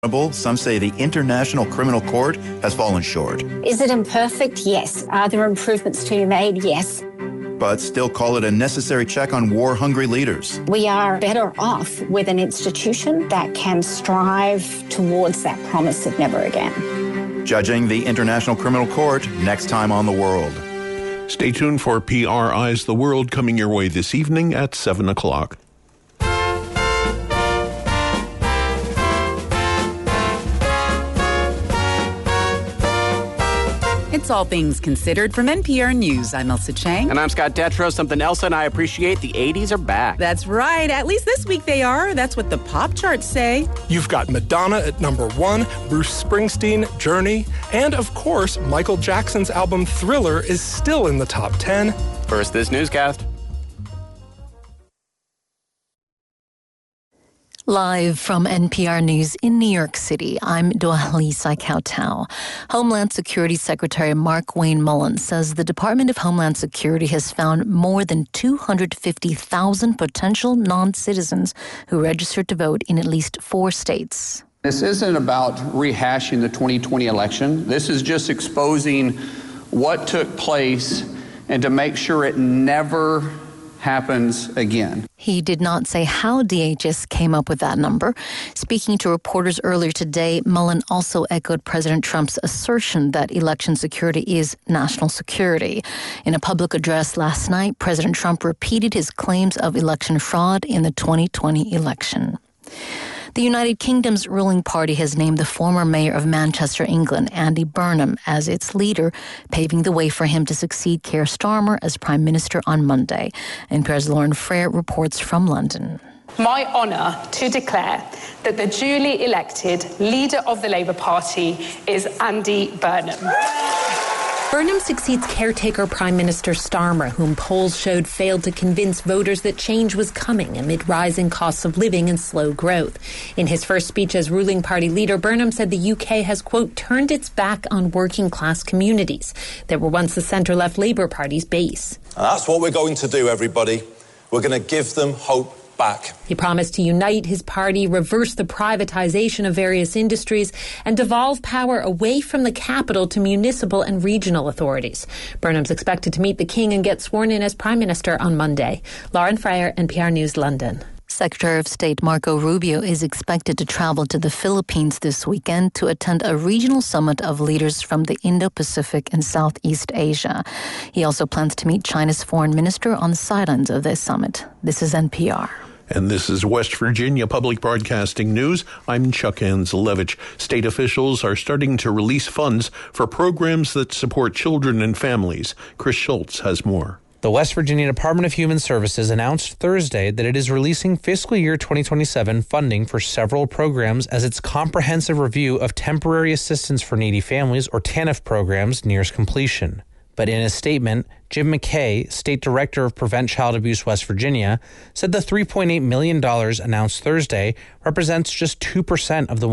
Some say the International Criminal Court has fallen short. Is it imperfect? Yes. Are there improvements to be made? Yes. But still call it a necessary check on war-hungry leaders. We are better off with an institution that can strive towards that promise of never again. Judging the International Criminal Court next time on The World. Stay tuned for PRI's The World coming your way this evening at 7 o'clock. It's All Things Considered from NPR News. I'm Elsa Chang. And I'm Scott Detrow. Something else and I appreciate, the 80s are back. That's right. At least this week they are. That's what the pop charts say. You've got Madonna at number 1, Bruce Springsteen, Journey, and of course, Michael Jackson's album Thriller is still in the top 10. First, this newscast. Live from NPR News in New York City, I'm Dohalisa Kautau. Homeland Security Secretary Mark Wayne Mullins says the Department of Homeland Security has found more than 250,000 potential non-citizens who registered to vote in at least 4 states. This isn't about rehashing the 2020 election. This is just exposing what took place and to make sure it never happens again. He did not say how DHS came up with that number. Speaking to reporters earlier today, Mullen also echoed President Trump's assertion that election security is national security. In a public address last night, President Trump repeated his claims of election fraud in the 2020 election. The United Kingdom's ruling party has named the former mayor of Manchester, England, Andy Burnham, as its leader, paving the way for him to succeed Keir Starmer as Prime Minister on Monday. NPR's Lauren Frere reports from London. My honour to declare that the duly elected leader of the Labour Party is Andy Burnham. Burnham succeeds caretaker Prime Minister Starmer, whom polls showed failed to convince voters that change was coming amid rising costs of living and slow growth. In his first speech as ruling party leader, Burnham said the UK has, quote, turned its back on working class communities that were once the centre-left Labour Party's base. And that's what we're going to do, everybody. We're going to give them hope back. He promised to unite his party, reverse the privatisation of various industries, and devolve power away from the capital to municipal and regional authorities. Burnham's expected to meet the King and get sworn in as Prime Minister on Monday. Lauren Fryer, NPR News, London. Secretary of State Marco Rubio is expected to travel to the Philippines this weekend to attend a regional summit of leaders from the Indo-Pacific and Southeast Asia. He also plans to meet China's foreign minister on the sidelines of this summit. This is NPR. And this is West Virginia Public Broadcasting News. I'm Chuck Anzelevich. State officials are starting to release funds for programs that support children and families. Chris Schultz has more. The West Virginia Department of Human Services announced Thursday that it is releasing fiscal year 2027 funding for several programs as its comprehensive review of temporary assistance for needy families, or TANF programs, nears completion. But in a statement, Jim McKay, State Director of Prevent Child Abuse West Virginia, said the $3.8 million announced Thursday represents just 2% of the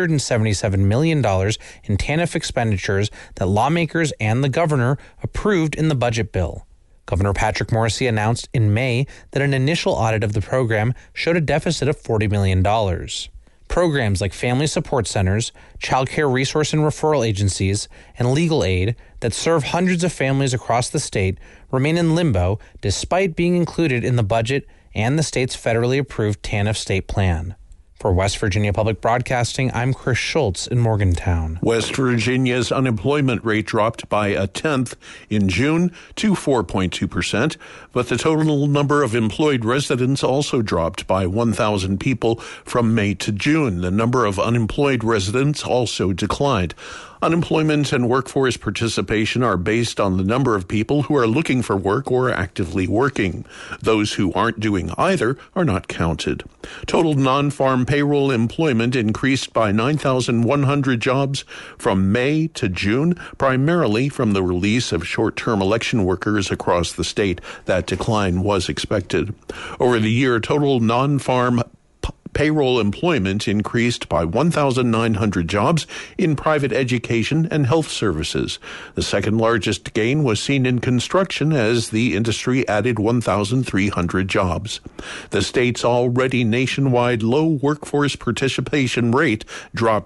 $177 million in TANF expenditures that lawmakers and the governor approved in the budget bill. Governor Patrick Morrisey announced in May that an initial audit of the program showed a deficit of $40 million. Programs like family support centers, child care resource and referral agencies, and legal aid that serve hundreds of families across the state remain in limbo despite being included in the budget and the state's federally approved TANF state plan. For West Virginia Public Broadcasting, I'm Chris Schultz in Morgantown. West Virginia's unemployment rate dropped by 0.1% in June to 4.2%, but the total number of employed residents also dropped by 1,000 people from May to June. The number of unemployed residents also declined. Unemployment and workforce participation are based on the number of people who are looking for work or actively working. Those who aren't doing either are not counted. Total non-farm payroll employment increased by 9,100 jobs from May to June, primarily from the release of short-term election workers across the state. That decline was expected. Over the year, total non-farm payroll employment increased by 1,900 jobs in private education and health services. The second largest gain was seen in construction as the industry added 1,300 jobs. The state's already nationwide low workforce participation rate dropped